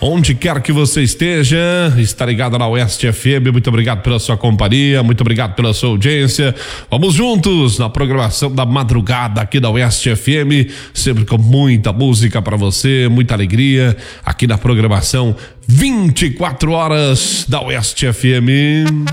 onde quer que você esteja, está ligado na Oeste FM. Muito obrigado pela sua companhia, muito obrigado pela sua audiência. Vamos juntos na programação da madrugada aqui da Oeste FM, sempre com muita música para você, muita alegria aqui na programação 24 horas da Oeste FM.